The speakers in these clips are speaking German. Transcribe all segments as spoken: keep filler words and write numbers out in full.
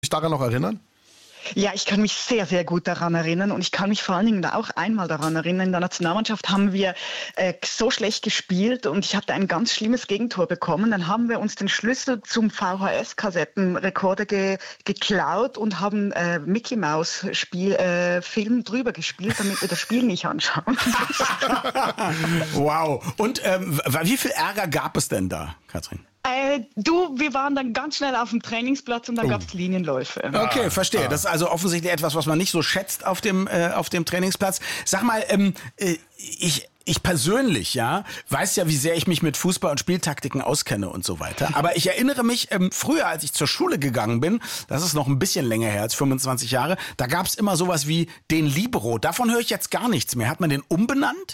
dich daran noch erinnern? Ja, ich kann mich sehr, sehr gut daran erinnern und ich kann mich vor allen Dingen auch einmal daran erinnern, in der Nationalmannschaft haben wir äh, so schlecht gespielt und ich hatte ein ganz schlimmes Gegentor bekommen. Dann haben wir uns den Schlüssel zum V H S-Kassettenrekorder ge- geklaut und haben äh, Mickey Mouse Spiel, äh, Film drüber gespielt, damit wir das Spiel nicht anschauen. Wow. Und ähm, wie viel Ärger gab es denn da, Katrin? Äh, du, wir waren dann ganz schnell auf dem Trainingsplatz und dann Oh. gab es Linienläufe. Okay, verstehe. Das ist also offensichtlich etwas, was man nicht so schätzt auf dem äh, auf dem Trainingsplatz. Sag mal, ähm, äh, ich ich persönlich, ja, weiß ja, wie sehr ich mich mit Fußball und Spieltaktiken auskenne und so weiter. Aber ich erinnere mich, ähm, früher, als ich zur Schule gegangen bin, das ist noch ein bisschen länger her als fünfundzwanzig Jahre, da gab es immer sowas wie den Libero. Davon höre ich jetzt gar nichts mehr. Hat man den umbenannt?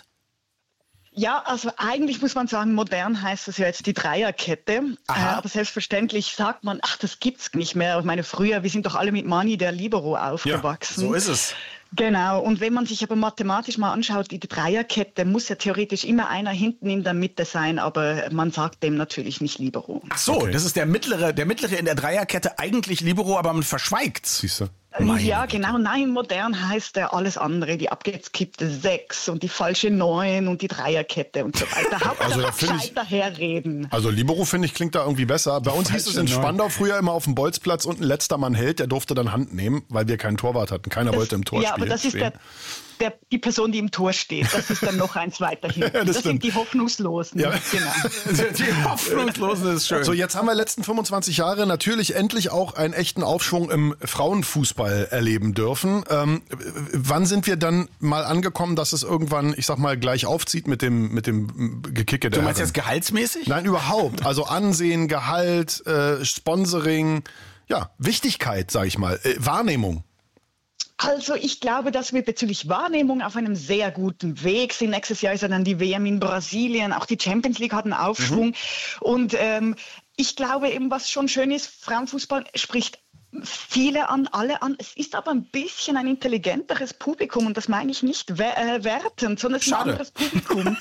Ja, also eigentlich muss man sagen, modern heißt das ja jetzt die Dreierkette. Äh, aber selbstverständlich sagt man, ach, das gibt's nicht mehr. Ich meine, früher, wir sind doch alle mit Mani der Libero aufgewachsen. Ja, so ist es. Genau. Und wenn man sich aber mathematisch mal anschaut, die Dreierkette muss ja theoretisch immer einer hinten in der Mitte sein, aber man sagt dem natürlich nicht Libero. Ach so, okay. Das ist der mittlere, der mittlere in der Dreierkette, eigentlich Libero, aber man verschweigt. Siehst du? Meine ja, genau. Nein, modern heißt ja alles andere. Die abgekippte Sechs und die falsche Neun und die Dreierkette und so weiter. Also da finde ich, daherreden. Also Libero, finde ich, klingt da irgendwie besser. Bei uns hieß es in Spandau früher immer auf dem Bolzplatz und ein letzter Mann hält, der durfte dann Hand nehmen, weil wir keinen Torwart hatten. Keiner das, wollte im Tor ja, spielen. Ja, aber das ist der, der, die Person, die im Tor steht. Das ist dann noch eins weiter hinten. Ja, das das sind die Hoffnungslosen. Ja. Genau. Die Hoffnungslosen ist schön. So, jetzt haben wir letzten fünfundzwanzig Jahre natürlich endlich auch einen echten Aufschwung im Frauenfußball erleben dürfen. Ähm, wann sind wir dann mal angekommen, dass es irgendwann, ich sag mal, gleich aufzieht mit dem, mit dem Gekicke der Du meinst Herren? jetzt gehaltsmäßig? Nein, überhaupt. Also Ansehen, Gehalt, äh, Sponsoring, ja, Wichtigkeit, sag ich mal, äh, Wahrnehmung. Also ich glaube, dass wir bezüglich Wahrnehmung auf einem sehr guten Weg sind. Nächstes Jahr ist ja dann die W M in Brasilien, auch die Champions League hat einen Aufschwung. Mhm. Und ähm, ich glaube eben, was schon schön ist, Frauenfußball spricht viele an, alle an. Es ist aber ein bisschen ein intelligenteres Publikum und das meine ich nicht wer- äh, wertend, sondern es ist ein anderes Publikum.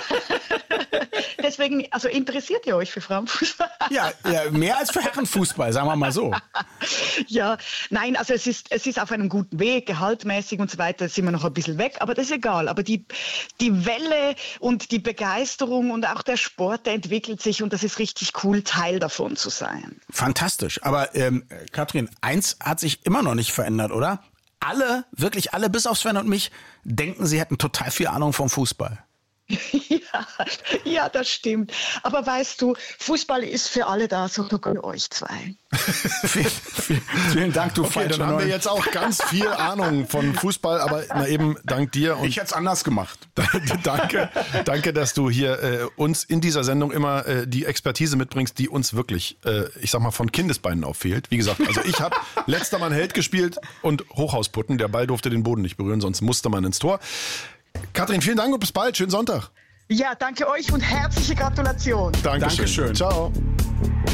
Deswegen, also interessiert ihr euch für Frauenfußball? Ja, ja, mehr als für Herrenfußball, sagen wir mal so. Ja, nein, also es ist, es ist auf einem guten Weg, gehaltmäßig und so weiter, sind wir noch ein bisschen weg, aber das ist egal. Aber die, die Welle und die Begeisterung und auch der Sport, der entwickelt sich und das ist richtig cool, Teil davon zu sein. Fantastisch. Aber ähm, Katrin, eins hat sich immer noch nicht verändert, oder? Alle, wirklich alle, bis auf Sven und mich, denken, sie hätten total viel Ahnung vom Fußball. Ja, ja, das stimmt. Aber weißt du, Fußball ist für alle da, sogar für euch zwei. vielen, vielen, vielen Dank, du Okay, dann haben wir jetzt auch ganz viel Ahnung von Fußball, aber na eben dank dir. Und ich hätte es anders gemacht. danke, danke, dass du hier äh, uns in dieser Sendung immer äh, die Expertise mitbringst, die uns wirklich, äh, ich sag mal, von Kindesbeinen auf fehlt. Wie gesagt, also ich habe letzter Mann Held gespielt und Hochhausputten. Der Ball durfte den Boden nicht berühren, sonst musste man ins Tor. Katrin, vielen Dank und bis bald. Schönen Sonntag. Ja, danke euch und herzliche Gratulation. Dankeschön. Dankeschön. Ciao.